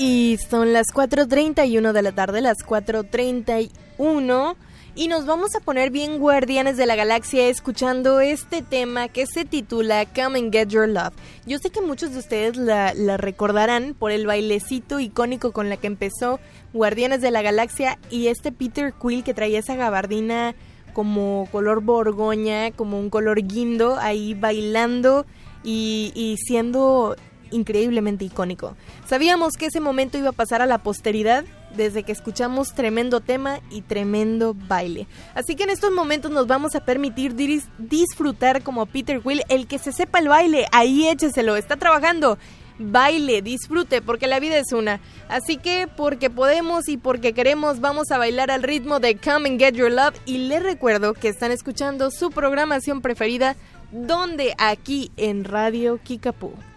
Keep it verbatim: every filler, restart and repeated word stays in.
Y son las cuatro treinta y uno de la tarde, las cuatro treinta y uno, y nos vamos a poner bien Guardianes de la Galaxia escuchando este tema que se titula Come and Get Your Love. Yo sé que muchos de ustedes la, la recordarán por el bailecito icónico con la que empezó Guardianes de la Galaxia y este Peter Quill que traía esa gabardina como color borgoña, como un color guindo, ahí bailando y, y siendo increíblemente icónico. Sabíamos que ese momento iba a pasar a la posteridad desde que escuchamos tremendo tema y tremendo baile. Así que en estos momentos nos vamos a permitir dis- disfrutar como Peter Quill. El que se sepa el baile, ahí écheselo, está trabajando. Baile, disfrute, porque la vida es una. Así que porque podemos y porque queremos, vamos a bailar al ritmo de Come and Get Your Love. Y les recuerdo que están escuchando su programación preferida, donde aquí en Radio Kickapoo.